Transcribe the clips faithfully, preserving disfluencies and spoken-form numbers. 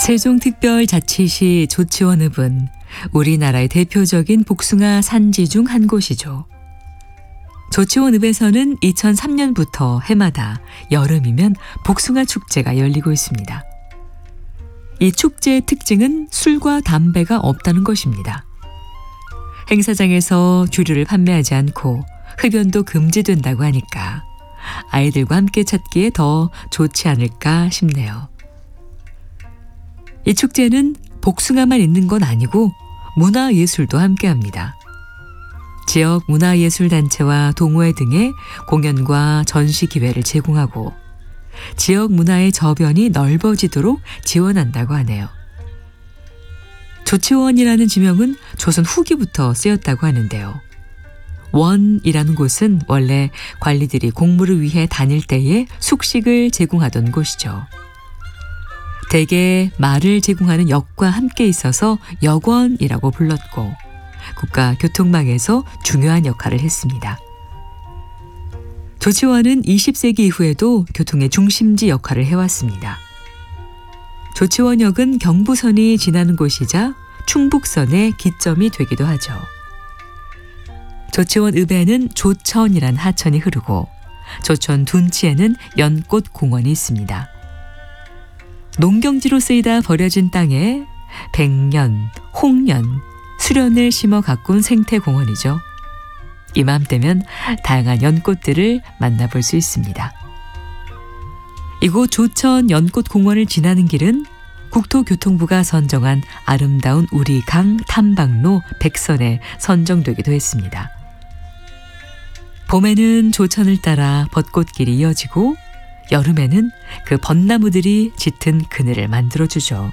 세종특별자치시 조치원읍은 우리나라의 대표적인 복숭아 산지 중 한 곳이죠. 조치원읍에서는 이천삼 년부터 해마다 여름이면 복숭아 축제가 열리고 있습니다. 이 축제의 특징은 술과 담배가 없다는 것입니다. 행사장에서 주류를 판매하지 않고 흡연도 금지된다고 하니까 아이들과 함께 찾기에 더 좋지 않을까 싶네요. 이 축제는 복숭아만 있는 건 아니고 문화예술도 함께합니다. 지역 문화예술단체와 동호회 등의 공연과 전시 기회를 제공하고 지역 문화의 저변이 넓어지도록 지원한다고 하네요. 조치원이라는 지명은 조선 후기부터 쓰였다고 하는데요. 원이라는 곳은 원래 관리들이 공부를 위해 다닐 때에 숙식을 제공하던 곳이죠. 대개 말을 제공하는 역과 함께 있어서 역원이라고 불렀고 국가 교통망에서 중요한 역할을 했습니다. 조치원은 이십 세기 이후에도 교통의 중심지 역할을 해왔습니다. 조치원역은 경부선이 지나는 곳이자 충북선의 기점이 되기도 하죠. 조치원읍에는 조천이란 하천이 흐르고 조천 둔치에는 연꽃공원이 있습니다. 농경지로 쓰이다 버려진 땅에 백년, 홍년, 수련을 심어 가꾼 생태공원이죠. 이맘때면 다양한 연꽃들을 만나볼 수 있습니다. 이곳 조천 연꽃공원을 지나는 길은 국토교통부가 선정한 아름다운 우리 강 탐방로 백선에 선정되기도 했습니다. 봄에는 조천을 따라 벚꽃길이 이어지고 여름에는 그 벚나무들이 짙은 그늘을 만들어주죠.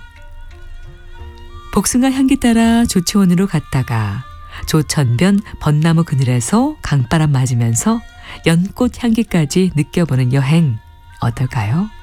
복숭아 향기 따라 조치원으로 갔다가 조천변 벚나무 그늘에서 강바람 맞으면서 연꽃 향기까지 느껴보는 여행 어떨까요?